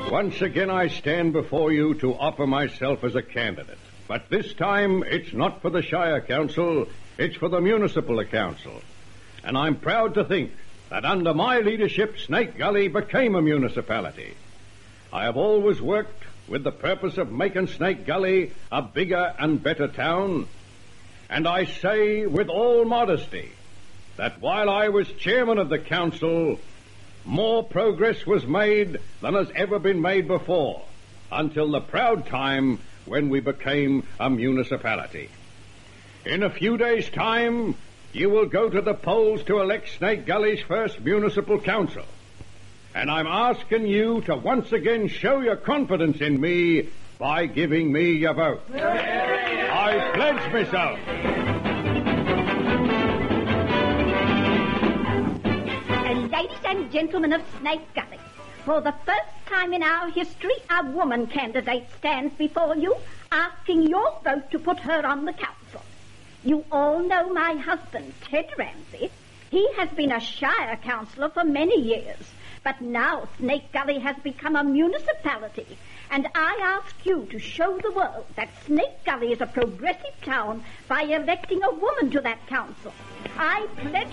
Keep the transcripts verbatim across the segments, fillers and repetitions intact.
Once again I stand before you to offer myself as a candidate. But this time it's not for the Shire Council, it's for the Municipal Council. And I'm proud to think that under my leadership, Snake Gully became a municipality. I have always worked with the purpose of making Snake Gully a bigger and better town. And I say with all modesty that while I was chairman of the council, more progress was made than has ever been made before, until the proud time when we became a municipality. In a few days' time, you will go to the polls to elect Snake Gully's first municipal council. And I'm asking you to once again show your confidence in me by giving me your vote. I pledge myself. And ladies and gentlemen of Snake Gully, for the first time in our history, a woman candidate stands before you, asking your vote to put her on the council. You all know my husband, Ted Ramsey. He has been a Shire councillor for many years. But now Snake Gully has become a municipality, and I ask you to show the world that Snake Gully is a progressive town by electing a woman to that council. I pledge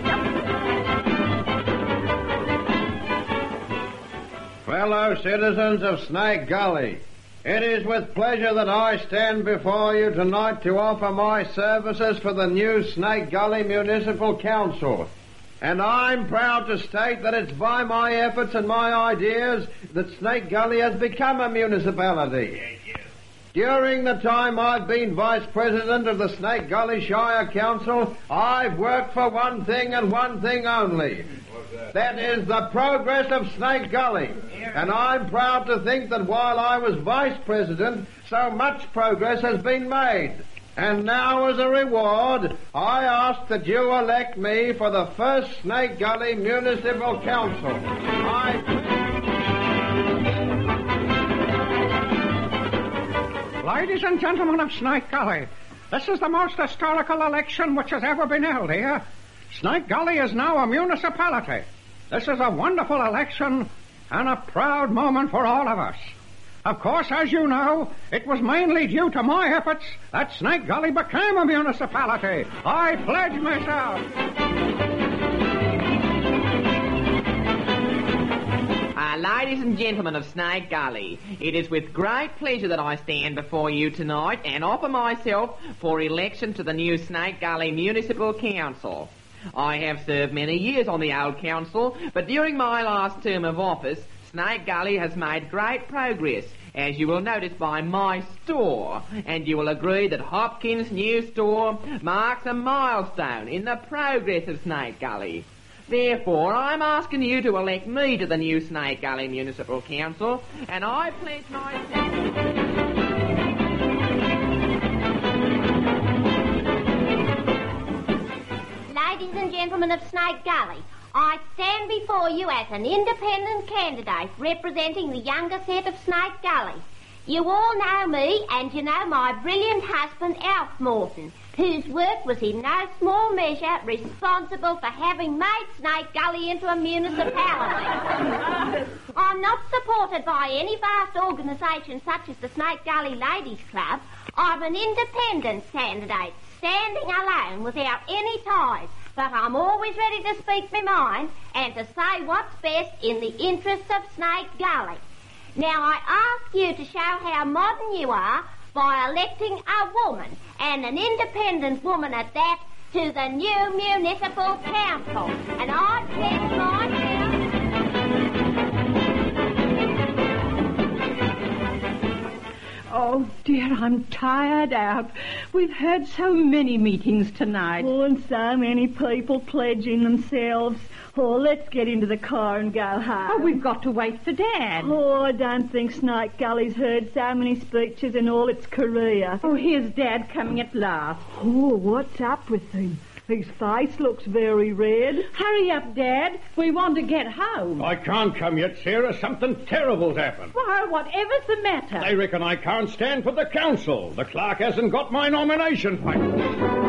myself. Fellow citizens of Snake Gully, it is with pleasure that I stand before you tonight to offer my services for the new Snake Gully Municipal Council. And I'm proud to state that it's by my efforts and my ideas that Snake Gully has become a municipality. During the time I've been Vice President of the Snake Gully Shire Council, I've worked for one thing and one thing only. That is the progress of Snake Gully. And I'm proud to think that while I was Vice President, so much progress has been made. And now, as a reward, I ask that you elect me for the first Snake Gully Municipal Council. I... Ladies and gentlemen of Snake Gully, this is the most historical election which has ever been held here. Snake Gully is now a municipality. This is a wonderful election and a proud moment for all of us. Of course, as you know, it was mainly due to my efforts that Snake Gully became a municipality. I pledge myself. Uh, ladies and gentlemen of Snake Gully, it is with great pleasure that I stand before you tonight and offer myself for election to the new Snake Gully Municipal Council. I have served many years on the old council, but during my last term of office, Snake Gully has made great progress, as you will notice by my store, and you will agree that Hopkins' new store marks a milestone in the progress of Snake Gully. Therefore, I'm asking you to elect me to the new Snake Gully Municipal Council, and I pledge myself... Ladies and gentlemen of Snake Gully, I stand before you as an independent candidate representing the younger set of Snake Gully. You all know me, and you know my brilliant husband, Alf Morton, whose work was in no small measure responsible for having made Snake Gully into a municipality. I'm not supported by any vast organisation such as the Snake Gully Ladies Club. I'm an independent candidate, standing alone without any ties. But I'm always ready to speak my mind and to say what's best in the interests of Snake Gully. Now, I ask you to show how modern you are by electing a woman, and an independent woman at that, to the new Municipal Council. And I pledge myself... Oh, dear, I'm tired out. We've had so many meetings tonight. Oh, and so many people pledging themselves. Oh, let's get into the car and go home. Oh, we've got to wait for Dad. Oh, I don't think Snake Gully's heard so many speeches in all its career. Oh, here's Dad coming at last. Oh, what's up with him? His face looks very red. Hurry up, Dad. We want to get home. I can't come yet, Sarah. Something terrible's happened. Why, whatever's the matter? They reckon I can't stand for the council. The clerk hasn't got my nomination paper.